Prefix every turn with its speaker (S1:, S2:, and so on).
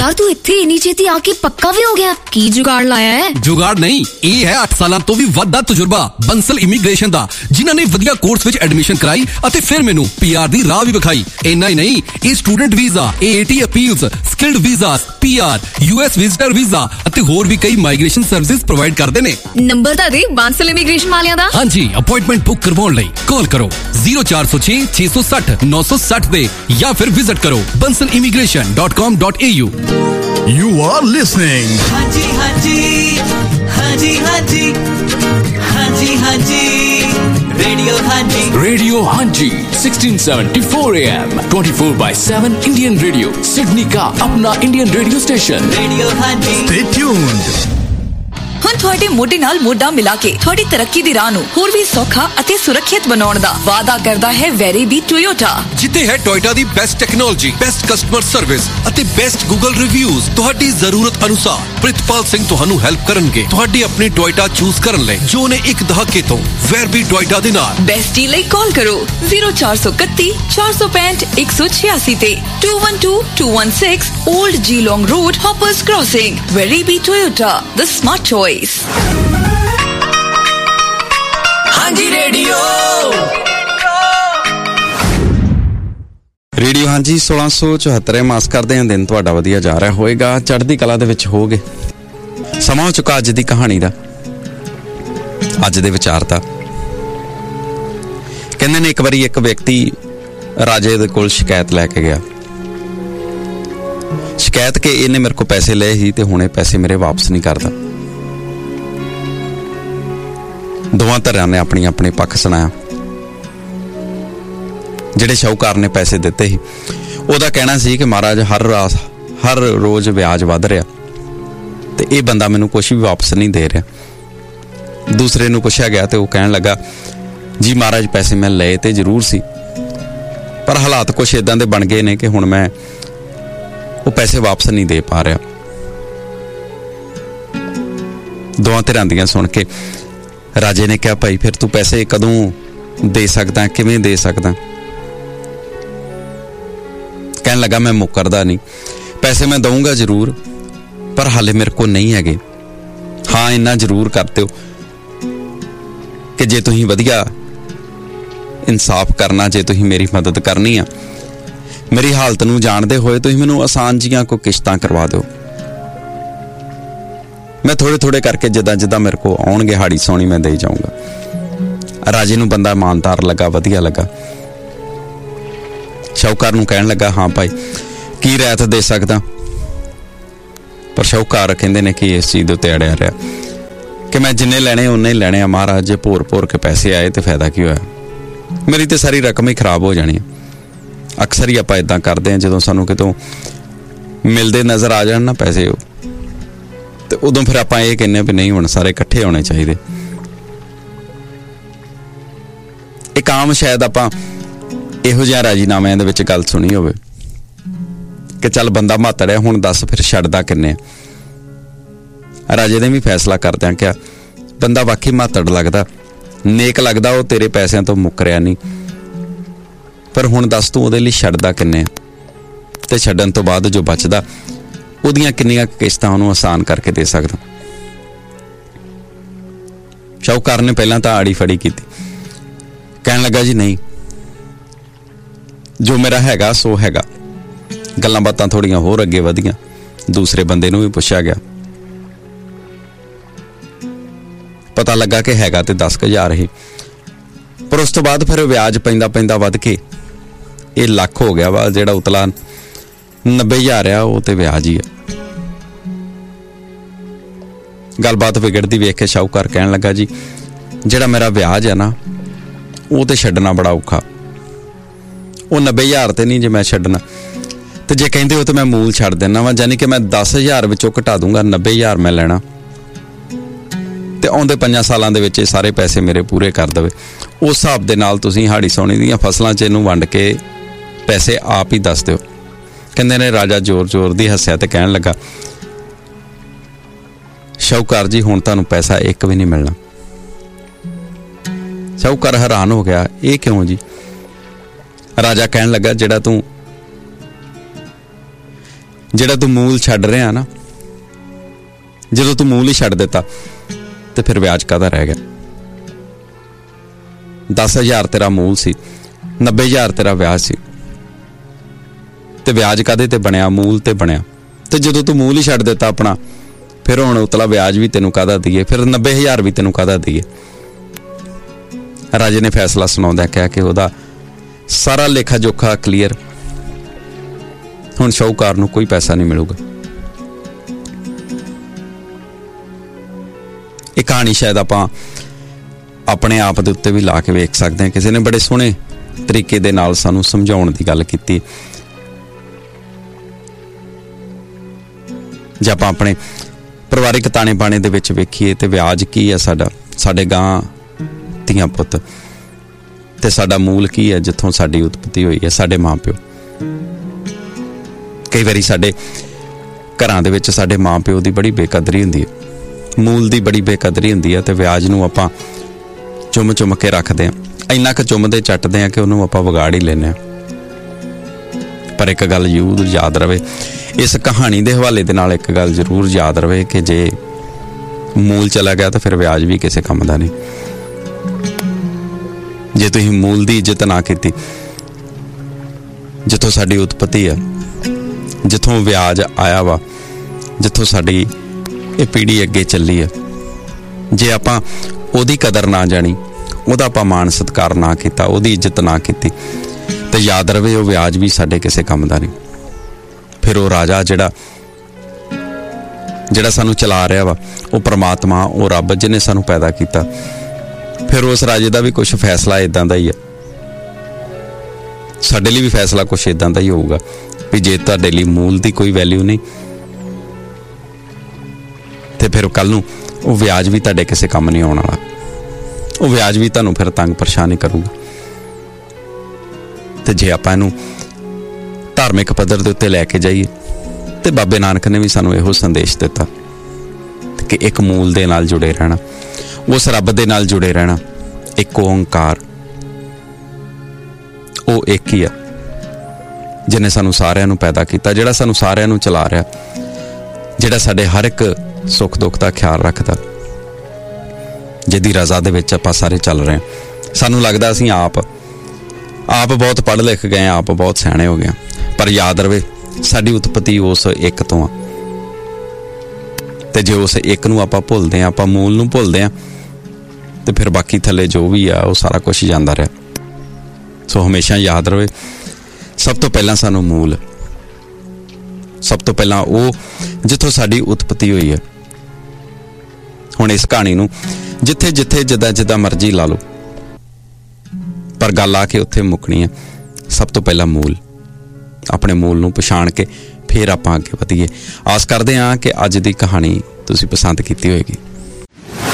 S1: यार तू इत्थे इन्नी छेती आके पक्का भी हो गया? की जुगाड़ लाया है?
S2: जुगाड़ नहीं, ये है 8 साल तो भी ਵੱਧ ਦਾ ਤਜਰਬਾ ਬੰਸਲ ਇਮੀਗ੍ਰੇਸ਼ਨ ਦਾ, ਜਿਨ੍ਹਾਂ ਨੇ ਵਧੀਆ ਕੋਰਸ ਵਿੱਚ ਐਡਮਿਸ਼ਨ ਕਰਾਈ ਅਤੇ ਫਿਰ ਮੈਨੂੰ PR ਦੀ ਰਾਹ ਵੀ ਵਿਖਾਈ। ਇੰਨਾ ਹੀ ਨਹੀਂ, ਇਹ student visa, AAT appeals, skilled visas, PR, US visitor visa ਅਤੇ ਹੋਰ ਵੀ ਕਈ ਮਾਈਗ੍ਰੇਸ਼ਨ ਸਰਵਿਸਿਜ਼ ਪ੍ਰੋਵਾਈਡ ਕਰਦੇ ਨੇ।
S1: ਨੰਬਰ ਤਾਂ ਦੇ ਬੰਸਲ ਇਮੀਗ੍ਰੇਸ਼ਨ ਵਾਲਿਆਂ ਦਾ।
S2: ਹਾਂਜੀ, ਅਪਾਇੰਟਮੈਂਟ ਬੁੱਕ ਕਰਵਾਉਣ ਲਈ ਕਾਲ ਕਰੋ 0406 660 960 ਤੇ ਜਾਂ ਫਿਰ ਵਿਜ਼ਿਟ ਕਰੋ bansalimmigration.com.au।
S3: You are listening.
S4: Haji Haji Haji Haji Haji Haji
S5: Radio Haji 1674 AM 24/7 Indian Radio, Sydney का अपना Indian radio station
S4: Radio Haji।
S3: Stay tuned।
S6: ਹੁਣ ਤੁਹਾਡੇ ਮੋਢੇ ਨਾਲ ਮੋਢਾ ਮਿਲਾ ਕੇ ਤੁਹਾਡੀ ਤਰੱਕੀ ਦੀ ਰਾਹ ਨੂੰ ਹੋਰ ਵੀ ਸੌਖਾ ਅਤੇ ਸੁਰੱਖਿਅਤ ਬਣਾਉਣ ਦਾ ਵਾਅਦਾ ਕਰਦਾ ਹੈ ਵੈਰੀਬੀ ਟੋਯੋਟਾ,
S2: ਜਿੱਥੇ ਹੈ ਟੋਇਟਾ ਦੀ best technology, best customer service ਅਤੇ ਬੈਸਟ ਗੂਗਲ ਰਿਵਿਊਜ਼। ਤੁਹਾਡੀ ਜ਼ਰੂਰਤ ਅਨੁਸਾਰ ਪ੍ਰਿਤਪਾਲ ਸਿੰਘ ਤੁਹਾਨੂੰ ਹੈਲਪ ਕਰਨਗੇ ਤੁਹਾਡੀ ਆਪਣੀ ਟੋਇਟਾ ਚੂਜ਼ ਕਰਨ ਲਈ, ਜੋ ਨੇ ਇੱਕ ਦਹਾਕੇ ਤੋਂ ਵੈਰਬੀ ਟੋਇਟਾ ਦੇ ਨਾਲ।
S6: ਬੈਸਟੀ ਲਈ ਕਾਲ ਕਰੋ 0431 465 186 ਤੇ 212216 Old Geelong Road, Hoppers Crossing। ਵੈਰੀਬੀ Toyota, the smart choice।
S4: ਹਾਂਜੀ ਰੇਡੀਓ
S7: ਹਾਂਜੀ 1674 ਮਾਸ ਕਰਦੇ ਹਾਂ। ਦਿਨ ਤੁਹਾਡਾ ਵਧੀਆ ਜਾ ਰਿਹਾ ਹੋਏਗਾ, ਚੜ੍ਹਦੀ ਕਲਾ ਦੇ ਵਿੱਚ ਹੋਗੇ। ਸਮਾਂ ਹੋ ਚੁੱਕਾ ਅੱਜ ਦੀ ਕਹਾਣੀ ਦਾ, ਅੱਜ ਦੇ ਵਿਚਾਰ ਦਾ। ਕਹਿੰਦੇ ਨੇ ਇੱਕ ਵਾਰੀ ਇੱਕ ਵਿਅਕਤੀ ਰਾਜੇ ਦੇ ਕੋਲ ਸ਼ਿਕਾਇਤ ਲੈ ਕੇ ਗਿਆ। ਸ਼ਿਕਾਇਤ ਕਿ ਇਹਨੇ ਮੇਰੇ ਕੋਲ ਪੈਸੇ ਲਏ ਸੀ ਤੇ ਹੁਣ ਇਹ ਪੈਸੇ ਮੇਰੇ ਵਾਪਸ ਨਹੀਂ ਕਰਦਾ। ਦੋਵਾਂ ਧਿਰਾਂ ਨੇ ਆਪਣੀ ਆਪਣੇ ਪੱਖ ਸੁਣਾਇਆ। ਜਿਹੜੇ ਸ਼ਾਹੂਕਾਰ ਨੇ ਪੈਸੇ ਦਿੱਤੇ ਸੀ ਉਹਦਾ ਕਹਿਣਾ ਸੀ ਕਿ ਮਹਾਰਾਜ ਹਰ ਰੋਜ਼ ਵਿਆਜ ਵੱਧ ਰਿਹਾ ਤੇ ਇਹ ਬੰਦਾ ਮੈਨੂੰ ਕੁਛ ਵੀ ਵਾਪਸ ਨਹੀਂ ਦੇ ਰਿਹਾ। ਦੂਸਰੇ ਨੂੰ ਪੁੱਛਿਆ ਗਿਆ ਤੇ ਉਹ ਕਹਿਣ ਲੱਗਾ ਜੀ ਮਹਾਰਾਜ ਪੈਸੇ ਮੈਂ ਲਏ ਤੇ ਜ਼ਰੂਰ ਸੀ, ਪਰ ਹਾਲਾਤ ਕੁਛ ਇਦਾਂ ਦੇ ਬਣ ਗਏ ਨੇ ਕਿ ਹੁਣ ਮੈਂ ਉਹ ਪੈਸੇ ਵਾਪਸ ਨਹੀਂ ਦੇ ਪਾ ਰਿਹਾ। ਦੋਵਾਂ ਧਿਰਾਂ ਦੀਆਂ ਸੁਣ ਕੇ ਰਾਜੇ ਨੇ ਕਿਹਾ ਭਾਈ ਫਿਰ ਤੂੰ ਪੈਸੇ ਕਦੋਂ ਦੇ ਸਕਦਾ, ਕਿਵੇਂ ਦੇ ਸਕਦਾ? ਕਹਿਣ ਲੱਗਾ ਮੈਂ ਮੁੱਕਰਦਾ ਨਹੀਂ, ਪੈਸੇ ਮੈਂ ਦਊਂਗਾ ਜ਼ਰੂਰ, ਪਰ ਹਾਲੇ ਮੇਰੇ ਕੋਲ ਨਹੀਂ ਹੈਗੇ। ਹਾਂ ਇੰਨਾ ਜ਼ਰੂਰ ਕਰ ਦਿਓ ਕਿ ਜੇ ਤੁਸੀਂ ਵਧੀਆ ਇਨਸਾਫ ਕਰਨਾ, ਜੇ ਤੁਸੀਂ ਮੇਰੀ ਮਦਦ ਕਰਨੀ ਆ, ਮੇਰੀ ਹਾਲਤ ਨੂੰ ਜਾਣਦੇ ਹੋਏ ਤੁਸੀਂ ਮੈਨੂੰ ਆਸਾਨ ਜੀਆਂ ਕੋਈ ਕਿਸ਼ਤਾਂ ਕਰਵਾ ਦਿਓ। ਮੈਂ ਥੋੜੇ ਕਰਕੇ ਜਿੱਦਾਂ ਮੇਰੇ ਕੋਲ ਆਉਣਗੇ ਹਾੜੀ ਸੋਣੀ ਮੈਂ ਦੇ ਜਾਊਂਗਾ। ਰਾਜੇ ਨੂੰ ਬੰਦਾ ਇਮਾਨਦਾਰ ਲੱਗਾ, ਵਧੀਆ ਲੱਗਾ। ਸ਼ਾਹੂਕਾਰ ਨੂੰ ਕਹਿਣ ਲੱਗਾ ਹਾਂ ਭਾਈ ਕੀ ਰਿਆਇਤ ਦੇ ਸਕਦਾ? ਪਰ ਸ਼ਾਹੂਕਾਰ ਕਹਿੰਦੇ ਨੇ ਕਿ ਇਸ ਚੀਜ਼ ਦੇ ਉੱਤੇ ਅੜਿਆ ਰਿਹਾ ਕਿ ਮੈਂ ਜਿੰਨੇ ਲੈਣੇ ਉਨੇ ਹੀ ਲੈਣੇ ਆ ਮਹਾਰਾਜ। ਜੇ ਭੋਰ ਕੇ ਪੈਸੇ ਆਏ ਤੇ ਫਾਇਦਾ ਕੀ ਹੋਇਆ? ਮੇਰੀ ਤੇ ਸਾਰੀ ਰਕਮ ਹੀ ਖਰਾਬ ਹੋ ਜਾਣੀ ਹੈ। ਅਕਸਰ ਹੀ ਆਪਾਂ ਇਦਾਂ ਕਰਦੇ ਹਾਂ, ਜਦੋਂ ਸਾਨੂੰ ਕਿਤੋਂ ਮਿਲਦੇ ਨਜ਼ਰ ਆ ਜਾਣ ਨਾ ਪੈਸੇ ਤੇ ਉਦੋਂ ਫਿਰ ਆਪਾਂ ਇਹ ਕਹਿੰਦੇ ਵੀ ਨਹੀਂ ਹੁਣ ਸਾਰੇ ਇਕੱਠੇ ਹੋਣੇ ਚਾਹੀਦੇ। ਇੱਕ ਆਮ ਸ਼ਾਇਦ ਆਪਾਂ ਇਹੋ ਜਿਹਾ ਰਾਜੀਨਾਮਿਆਂ ਦੇ ਵਿੱਚ ਗੱਲ ਸੁਣੀ ਹੋਵੇ ਕਿ ਚੱਲ ਬੰਦਾ ਮਾਤੜ ਹੈ, ਹੁਣ ਦੱਸ ਫਿਰ ਛੱਡਦਾ ਕਿੰਨੇ? ਰਾਜੇ ਨੇ ਵੀ ਫੈਸਲਾ ਕਰਦਿਆਂ ਕਿਹਾ ਬੰਦਾ ਵਾਕਈ ਮਾਤੜ ਲੱਗਦਾ, ਨੇਕ ਲੱਗਦਾ, ਉਹ ਤੇਰੇ ਪੈਸਿਆਂ ਤੋਂ ਮੁੱਕਰਿਆ ਨਹੀਂ, ਪਰ ਹੁਣ ਦੱਸ ਤੂੰ ਉਹਦੇ ਲਈ ਛੱਡਦਾ ਕਿੰਨੇ? ਤੇ ਛੱਡਣ ਤੋਂ ਬਾਅਦ ਜੋ ਬਚਦਾ ਉਹਦੀਆਂ ਕਿੰਨੀਆਂ ਕਿਸ਼ਤਾਂ ਉਹਨੂੰ ਆਸਾਨ ਕਰਕੇ ਦੇ ਸਕਦਾ? ਸ਼ਾਹੂਕਾਰ ਨੇ ਪਹਿਲਾਂ ਤਾਂ ਆੜੀ ਫੜੀ ਕੀਤੀ, ਕਹਿਣ ਲੱਗਾ ਜੀ ਨਹੀਂ, ਜੋ ਮੇਰਾ ਹੈਗਾ ਸੋ ਹੈਗਾ। ਗੱਲਾਂ ਬਾਤਾਂ ਥੋੜੀਆਂ ਹੋਰ ਅੱਗੇ ਵਧੀਆਂ। ਦੂਸਰੇ ਬੰਦੇ ਨੂੰ ਵੀ ਪੁੱਛਿਆ ਗਿਆ, ਪਤਾ ਲੱਗਾ ਕਿ ਹੈਗਾ ਤੇ 10,000 ਹੀ, ਪਰ ਉਸ ਤੋਂ ਬਾਅਦ ਫਿਰ ਵਿਆਜ ਪੈਂਦਾ ਵੱਧ ਕੇ ਇਹ ਲੱਖ ਹੋ ਗਿਆ ਵਾ। ਜਿਹੜਾ ਉਤਲਾ 90,000 ਆ ਉਹ ਤੇ ਵਿਆਜ ਹੀ ਆ। ਗੱਲਬਾਤ ਵਿਗੜਦੀ ਵੇਖ ਕੇ ਸ਼ਾਹੂਕਾਰ ਕਹਿਣ ਲੱਗਾ ਜੀ ਜਿਹੜਾ ਮੇਰਾ ਵਿਆਜ ਆ ਨਾ ਉਹ ਤੇ ਛੱਡਣਾ ਬੜਾ ਔਖਾ। ਉਹ 90,000 ਤੇ ਨਹੀਂ ਜੇ ਮੈਂ ਛੱਡਣਾ, ਤੇ ਜੇ ਕਹਿੰਦੇ ਹੋ ਤਾਂ ਮੈਂ ਮੂਲ ਛੱਡ ਦੇਣਾ ਵਾ, ਯਾਨੀ ਕਿ ਮੈਂ 10,000 ਵਿੱਚੋਂ ਘਟਾ ਦੂੰਗਾ, 90,000 ਮੈਂ ਲੈਣਾ ਤੇ ਆਉਂਦੇ 5 ਸਾਲਾਂ ਦੇ ਵਿੱਚ ਇਹ ਸਾਰੇ ਪੈਸੇ ਮੇਰੇ ਪੂਰੇ ਕਰ ਦੇਵੇ। ਉਸ ਹਿਸਾਬ ਦੇ ਨਾਲ ਤੁਸੀਂ ਹਾੜੀ ਸੌਣੀ ਦੀਆਂ ਫਸਲਾਂ 'ਚ ਇਹਨੂੰ ਵੰਡ ਕੇ ਪੈਸੇ ਆਪ ਹੀ ਦੱਸ ਦਿਓ। ਕਹਿੰਦੇ ਨੇ ਰਾਜਾ ਜ਼ੋਰ ਦੀ ਹੱਸਿਆ ਤੇ ਕਹਿਣ ਲੱਗਾ ਸ਼ਾਹੂਕਾਰ ਜੀ ਹੁਣ ਤੁਹਾਨੂੰ ਪੈਸਾ ਇੱਕ ਵੀ ਨਹੀਂ ਮਿਲਣਾ। ਸ਼ਾਹੂਕਾਰ ਹੈਰਾਨ ਹੋ ਗਿਆ, ਇਹ ਕਿਉਂ ਜੀ? ਰਾਜਾ ਕਹਿਣ ਲੱਗਾ ਜਿਹੜਾ ਤੂੰ ਜਿਹੜਾ ਤੂੰ ਮੂਲ ਛੱਡ ਰਿਹਾ ਨਾ, ਜਦੋਂ ਤੂੰ ਮੂਲ ਹੀ ਛੱਡ ਦਿੱਤਾ ਤੇ ਫਿਰ ਵਿਆਜ ਕਾਹਦਾ ਰਹਿ ਗਿਆ? 10,000 ਤੇਰਾ ਮੂਲ ਸੀ, 90,000 ਤੇਰਾ ਵਿਆਜ ਸੀ, ਤੇ ਵਿਆਜ ਕਾਹਦੇ ਤੇ ਬਣਿਆ? ਮੂਲ ਤੇ ਬਣਿਆ। ਤੇ ਜਦੋਂ ਤੂੰ ਮੂਲ ਹੀ ਛੱਡ ਦਿੱਤਾ ਆਪਣਾ, ਫਿਰ ਹੁਣ ਉਤਲਾ ਵਿਆਜ ਵੀ ਤੈਨੂੰ ਕਾਹਦਾ ਦਈਏ? ਫਿਰ 90,000 ਵੀ ਤੈਨੂੰ ਕਾਹਦਾ ਦਈਏ? ਰਾਜੇ ਨੇ ਫੈਸਲਾ ਸੁਣਾਉਂਦਾ ਕਿਹਾ ਕਿ ਉਹਦਾ ਸਾਰਾ ਲੇਖਾ ਜੋਖਾ ਕਲੀਅਰ, ਹੁਣ ਸ਼ਾਹੂਕਾਰ ਨੂੰ ਕੋਈ ਪੈਸਾ ਨਹੀਂ ਮਿਲੂਗਾ। ਇਹ ਕਹਾਣੀ ਸ਼ਾਇਦ ਆਪਾਂ ਆਪਣੇ ਆਪ ਦੇ ਉੱਤੇ ਵੀ ਲਾ ਕੇ ਵੇਖ ਸਕਦੇ ਹਾਂ। ਕਿਸੇ ਨੇ ਬੜੇ ਸੋਹਣੇ ਤਰੀਕੇ ਦੇ ਨਾਲ ਸਾਨੂੰ ਸਮਝਾਉਣ ਦੀ ਗੱਲ ਕੀਤੀ। ਜੇ ਆਪਾਂ ਆਪਣੇ ਪਰਿਵਾਰਿਕ ਤਾਣੇ ਬਾਣੇ ਦੇ ਵਿੱਚ ਵੇਖੀਏ ਤੇ ਵਿਆਜ ਕੀ ਹੈ ਸਾਡਾ? ਸਾਡੇ ਗਾਂ ਧੀਆਂ ਪੁੱਤ। ਤੇ ਸਾਡਾ ਮੂਲ ਕੀ ਹੈ? ਜਿੱਥੋਂ ਸਾਡੀ ਉਤਪਤੀ ਹੋਈ ਹੈ, ਸਾਡੇ ਮਾਂ ਪਿਓ। ਕਈ ਵਾਰੀ ਸਾਡੇ ਘਰਾਂ ਦੇ ਵਿੱਚ ਸਾਡੇ ਮਾਂ ਪਿਓ ਦੀ ਬੜੀ ਬੇਕਦਰੀ ਹੁੰਦੀ ਹੈ, ਮੂਲ ਦੀ ਬੜੀ ਬੇਕਦਰੀ ਹੁੰਦੀ ਹੈ, ਤੇ ਵਿਆਜ ਨੂੰ ਆਪਾਂ ਚੁੰਮ ਕੇ ਰੱਖਦੇ ਹਾਂ। ਇੰਨਾ ਕੁ ਚੁੰਮਦੇ ਚੱਟਦੇ ਹਾਂ ਕਿ ਉਹਨੂੰ ਆਪਾਂ ਵਿਗਾੜ ਹੀ ਲੈਂਦੇ ਹਾਂ। ਪਰ ਇੱਕ ਗੱਲ ਜ਼ਰੂਰ ਯਾਦ ਰਵੇ, ਇਸ ਕਹਾਣੀ ਦੇ ਹਵਾਲੇ ਦੇ ਨਾਲ ਇੱਕ ਗੱਲ ਜ਼ਰੂਰ ਯਾਦ ਰਵੇ ਕਿ ਜੇ ਮੂਲ ਚਲਾ ਗਿਆ ਤਾਂ ਫਿਰ ਵਿਆਜ ਵੀ ਕਿਸੇ ਕੰਮ ਦਾ ਨਹੀਂ। ਜੇ ਤੁਸੀਂ ਮੂਲ ਦੀ ਇੱਜ਼ਤ ਨਾ ਕੀਤੀ, ਜਿੱਥੋਂ ਸਾਡੀ ਉਤਪਤੀ ਹੈ, ਜਿੱਥੋਂ ਵਿਆਜ ਆਇਆ ਵਾ, ਜਿੱਥੋਂ ਸਾਡੀ ਇਹ ਪੀੜ੍ਹੀ ਅੱਗੇ ਚੱਲੀ ਹੈ, ਜੇ ਆਪਾਂ ਉਹਦੀ ਕਦਰ ਨਾ ਜਾਣੀ, ਉਹਦਾ ਆਪਾਂ ਮਾਣ ਸਤਿਕਾਰ ਨਾ ਕੀਤਾ, ਉਹਦੀ ਇੱਜ਼ਤ ਨਾ ਕੀਤੀ, ਤੇ ਯਾਦ ਰਵੇ ਉਹ ਵਿਆਜ ਵੀ ਸਾਡੇ ਕਿਸੇ ਕੰਮ ਦਾ ਨਹੀਂ। ਫਿਰ ਉਹ ਰਾਜਾ ਜਿਹੜਾ ਸਾਨੂੰ ਚਲਾ ਰਿਹਾ ਵਾ, ਉਹ ਪ੍ਰਮਾਤਮਾ, ਉਹ ਰੱਬ ਜਿਹਨੇ ਸਾਨੂੰ ਪੈਦਾ ਕੀਤਾ, ਫਿਰ ਉਸ ਰਾਜੇ ਦਾ ਵੀ ਕੁਛ ਫੈਸਲਾ ਇਦਾਂ ਦਾ ਹੀ ਹੈ। ਸਾਡੇ ਲਈ ਵੀ ਫੈਸਲਾ ਕੁਛ ਇਦਾਂ ਦਾ ਹੀ ਹੋਊਗਾ ਵੀ ਜੇ ਤੁਹਾਡੇ ਲਈ ਮੂਲ ਦੀ ਕੋਈ ਵੈਲਿਊ ਨਹੀਂ, ਤੇ ਫਿਰ ਕੱਲ ਨੂੰ ਉਹ ਵਿਆਜ ਵੀ ਤੁਹਾਡੇ ਕਿਸੇ ਕੰਮ ਨਹੀਂ ਆਉਣ ਵਾਲਾ। ਉਹ ਵਿਆਜ ਵੀ ਤੁਹਾਨੂੰ ਫਿਰ ਤੰਗ ਪਰੇਸ਼ਾਨ ਹੀ ਕਰੂਗਾ। ਤੇ ਜੇ ਆਪਾਂ ਇਹਨੂੰ ਧਾਰਮਿਕ ਪੱਧਰ ਦੇ ਉੱਤੇ ਲੈ ਕੇ ਜਾਈਏ, ਤੇ ਬਾਬੇ ਨਾਨਕ ਨੇ ਵੀ ਸਾਨੂੰ ਇਹੋ ਸੰਦੇਸ਼ ਦਿੱਤਾ ਕਿ ਇੱਕ ਮੂਲ ਦੇ ਨਾਲ ਜੁੜੇ ਰਹਿਣਾ, ਉਸ ਰੱਬ ਦੇ ਨਾਲ ਜੁੜੇ ਰਹਿਣਾ। ਇੱਕ ਓਂਕਾਰ, ਉਹ ਇੱਕ ਹੀ ਆ ਜਿਹਨੇ ਸਾਨੂੰ ਸਾਰਿਆਂ ਨੂੰ ਪੈਦਾ ਕੀਤਾ, ਜਿਹੜਾ ਸਾਨੂੰ ਸਾਰਿਆਂ ਨੂੰ ਚਲਾ ਰਿਹਾ, ਜਿਹੜਾ ਸਾਡੇ ਹਰ ਇੱਕ ਸੁੱਖ ਦੁੱਖ ਦਾ ਖਿਆਲ ਰੱਖਦਾ, ਜਿਹਦੀ ਰਜ਼ਾ ਦੇ ਵਿੱਚ ਆਪਾਂ ਸਾਰੇ ਚੱਲ ਰਹੇ ਹਾਂ। ਸਾਨੂੰ ਲੱਗਦਾ ਅਸੀਂ ਆਪ ਬਹੁਤ ਪੜ੍ਹ ਲਿਖ ਗਏ, ਆਪ ਬਹੁਤ ਸਿਆਣੇ ਹੋ ਗਏ, ਪਰ ਯਾਦ ਰਵੇ ਸਾਡੀ ਉਤਪਤੀ ਉਸ ਇੱਕ ਤੋਂ ਆ। ਤੇ ਜੇ ਉਸ ਇੱਕ ਨੂੰ ਆਪਾਂ ਭੁੱਲਦੇ ਹਾਂ, ਆਪਾਂ ਮੂਲ ਨੂੰ ਭੁੱਲਦੇ ਹਾਂ, ਤੇ ਫਿਰ ਬਾਕੀ ਥੱਲੇ ਜੋ ਵੀ ਆ ਉਹ ਸਾਰਾ ਕੁਝ ਜਾਂਦਾ ਰਿਹਾ। ਸੋ ਹਮੇਸ਼ਾ ਯਾਦ ਰਵੇ, ਸਭ ਤੋਂ ਪਹਿਲਾਂ ਸਾਨੂੰ ਮੂਲ, ਸਭ ਤੋਂ ਪਹਿਲਾਂ ਉਹ ਜਿੱਥੋਂ ਸਾਡੀ ਉਤਪਤੀ ਹੋਈ ਹੈ। ਹੁਣ ਇਸ ਕਹਾਣੀ ਨੂੰ ਜਿੱਥੇ ਜਿੱਦਾਂ ਮਰਜ਼ੀ ਲਾ ਲਓ, ਪਰ ਗੱਲ ਆ ਕੇ ਉੱਥੇ ਮੁੱਕਣੀ ਹੈ। ਸਭ ਤੋਂ ਪਹਿਲਾਂ ਮੂਲ, ਆਪਣੇ ਮੂਲ ਨੂੰ ਪਛਾਣ ਕੇ ਫਿਰ ਆਪਾਂ ਅੱਗੇ ਵਧੀਏ। ਆਸ ਕਰਦੇ ਹਾਂ ਕਿ ਅੱਜ ਦੀ ਕਹਾਣੀ ਤੁਸੀਂ ਪਸੰਦ ਕੀਤੀ ਹੋਏਗੀ।